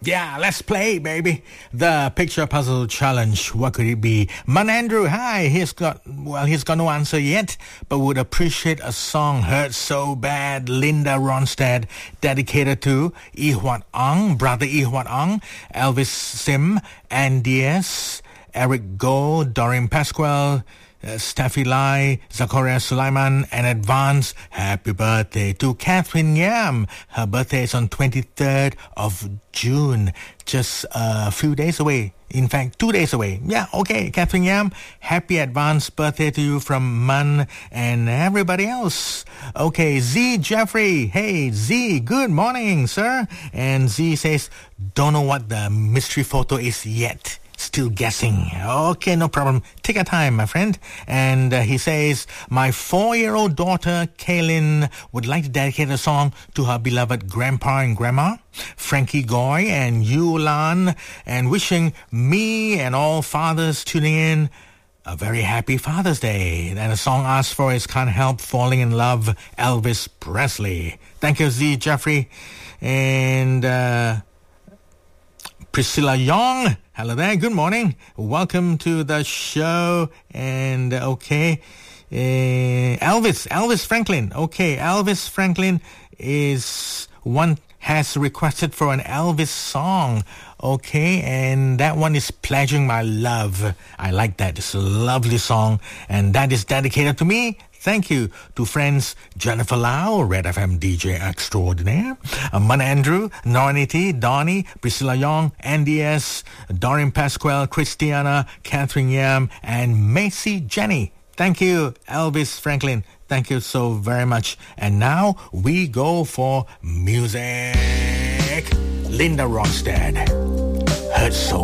Yeah, let's play, baby. The picture puzzle challenge. What could it be? Man Andrew, hi. He's got no answer yet, but would appreciate a song Hurt So Bad, Linda Ronstadt, dedicated to Ihwat Ong, brother Ihwat Ong, Elvis Sim, Andies, Eric Go, Doreen Pasquale, Steffi Lai, Zakaria Sulaiman, and advance happy birthday to Catherine Yam. Her birthday is on 23rd of June, just a few days away. In fact, 2 days away. Yeah, okay, Catherine Yam, happy advance birthday to you from Man and everybody else. Okay, Z Jeffrey. Hey, Z, good morning, sir. And Z says, don't know what the mystery photo is yet. Still guessing. Okay, no problem. Take your time, my friend. And he says, my 4-year-old daughter, Kaylin, would like to dedicate a song to her beloved grandpa and grandma, Frankie Goy and Yulan, and wishing me and all fathers tuning in a very happy Father's Day. And a song asked for is Can't Help Falling in Love, Elvis Presley. Thank you, Z Jeffrey. And Priscilla Young, hello there, good morning. Welcome to the show. And okay, Elvis Franklin. Okay, Elvis Franklin has requested for an Elvis song. Okay, and that one is Pledging My Love. I like that. It's a lovely song, and that is dedicated to me. Thank you to friends Jennifer Lau, Red FM DJ Extraordinaire, Man Andrew, Nornity, Donnie, Priscilla Young, Andy S., Doreen Pasquale, Christiana, Catherine Yam, and Macy Jenny. Thank you, Elvis Franklin. Thank you so very much. And now we go for music. Linda Ronstadt, Hurt So